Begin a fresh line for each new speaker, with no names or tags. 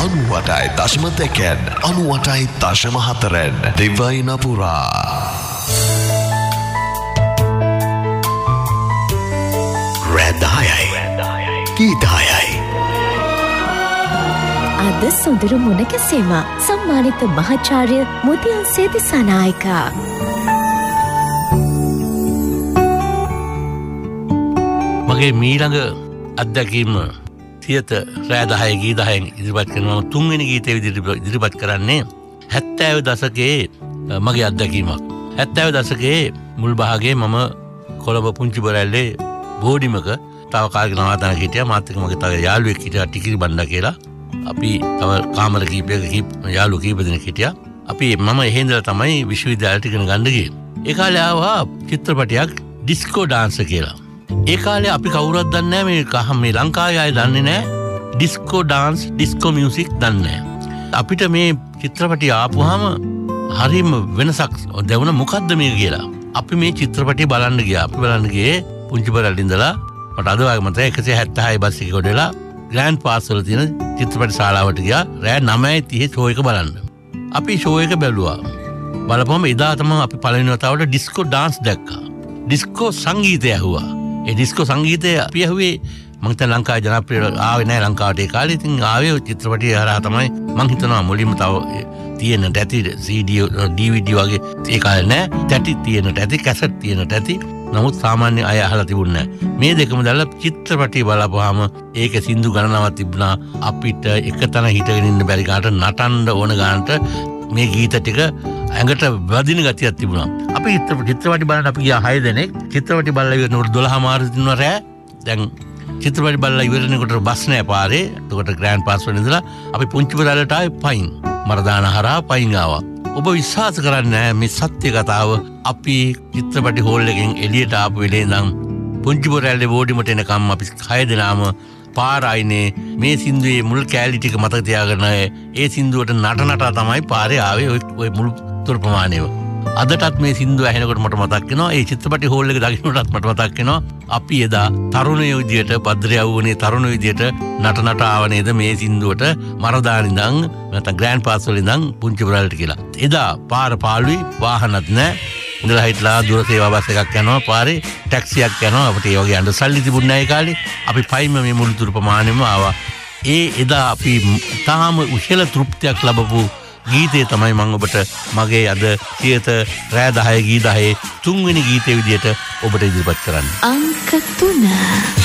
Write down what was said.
98.2 98.4 දිවයින පුරා රැදහයයි ගීතහයයි
අද සොඳුරු මුණකැසීම සම්මානිත මහාචාර්ය මුදියල් සේදිසානායක
මගේ මීළඟ අත්දැකීම සියත රෑ 10 ගී 10න් ඉදිරිපත් කරනවා. තුන්වෙනි ගීතය විදිහට ඉදිරිපත් කරන්නේ 70 දශකයේ මගේ අත්දැකීමක්. 70 දශකයේ මුල් භාගයේ මම කොළඹ පුංචි බොරැල්ලේ බෝඩිමක තාවකාලික නවාතැනක හිටියා. මාත් එක්ක මගේ තව යාළුවෙක් හිටියා ටිකිරි බණ්ඩා කියලා. අපි තව කාමර කීපයක යාළුවෝ කීප දෙනෙක් හිටියා. අපි මම එහෙ ඉඳලා තමයි විශ්වවිද්‍යාලයට ඉගෙන ගන්න ගියේ. ඒ කාලේ ආවා චිත්‍රපටයක් ඩිස්කෝ ඩාන්ස් කියලා. ඒ කාලේ අපි කවුරුවත් දන්නේ නැහැ මේ ලංකාවේ අය දන්නේ නැහැ ඩිස්කෝ ඩාන්ස් ඩිස්කෝ මියුසික් දන්නේ නැහැ. අපිට මේ චිත්‍රපටිය ආපුවාම හරිම වෙනසක් දැනුණා මොකද්ද මේක කියලා. අපි මේ චිත්‍රපටිය බලන්න ගියා. අපි බලන්න ගියේ පුංචි බරල්ලේ ඉඳලා මට අද වගේ මතකයි 176 බස් එකේ ගොඩලා ග්‍රෑන්ඩ් පාස් වල තියෙන චිත්‍රපට ශාලාවට ගියා. රෑ 9:30 ෂෝ එක බලන්න. අපි ෂෝ එක බැලුවා. බලපුවම එදා තමයි අපි පළවෙනි වතාවට ඩිස්කෝ ඩාන්ස් දැක්කා. ඩිස්කෝ සංගීතය ඇහුවා. ඒ ඩිස්කෝ සංගීතය අපි ඇහුවේ මම හිතන ලංකාවේ ජනප්‍රිය ආවේ නැහැ ලංකාවට ඒ කාලේ. ඉතින් ආවේ චිත්‍රපටිය හරහා තමයි මම හිතනවා මුලින්ම තව තියෙන ඇති CD DVD වගේ ඒ කාලේ නැහැ. තැටි තියෙන ඇති කැසට් තියෙන ඇති. නමුත් සාමාන්‍ය අය අහලා තිබුණේ නැහැ. මේ දෙකම දැල්ලා චිත්‍රපටිය බලපුවාම ඒක සින්දු ගණනාවක් තිබුණා. අපිට එකතන හිටගෙන ඉන්න බැරි කාට නටන්න ඕන ගානට මේ ගීත ටික ඇඟට වදින ගතියක් තිබුණා. අපි චිත්‍රපටි බලන්න අපි ගියා 6 දෙනෙක්. චිත්‍රපටි බලලා ඉවරනකොට 12 මාරු දිනවා රෑ. දැන් චිත්‍රපටි බලලා ඉවරනකොට බස් නෑ පාරේ. එතකොට ග්‍රෑන්ඩ් පාස් වල ඉඳලා අපි පුංචි බරලට ආවේ පයින්. මරදාන හරහා පයින් ආවා. ඔබ විශ්වාස කරන්නේ මේ සත්‍ය කතාව. අපි චිත්‍රපටි හෝල් එකෙන් එළියට ආපු වෙලේ ඉඳන් පුංචි බරලේ බෝඩිමට එනකම් අපි 6 දෙනාම පාර ආයිනේ මේ සින්දුවේ මුල් කැලි ටික මතක තියාගෙන ඒ සින්දුවට නටනට තමයි පාරේ ආවේ ඔය මුළු තුර ප්‍රමාණයව. අදටත් මේ සින්දුව ඇහෙනකොට මට මතක් වෙනවා. ඒ චිත්‍රපටි හෝල් එක දකින්නටත් මට මතක් වෙනවා. අපි එදා තරුණයෝ විදියට භද්‍රයවුනේ තරුණ විදියට නටනට ආව නේද මේ සින්දුවට මරදාන ඉඳන් නැත්නම් ග්‍රෑන්ඩ් පාස් වල ඉඳන් පුංචි බරල්ට කියලා. එදා පාර පාළුයි වාහනත් නැහැ. ඉඳලා හිටලා දුර සේවා බස් එකක් යනවා පාරේ ටැක්සියක් යනවා. අපිට ඒ වගේ අඬ සල්ලි තිබුණේ නැහැ ඒ කාලේ. අපි පයින්ම මේ මුළු තුරු ප්‍රමාණයම ආවා. ඒ එදා අපි තාම උෂල තෘප්තියක් ලැබපු ගීතේ තමයි මම ඔබට මගේ අද සියත රෑ 10 ගී 10 තුන්වෙනි ගීතේ විදියට ඔබට ඉදිරිපත් කරන්නේ.
අංක 3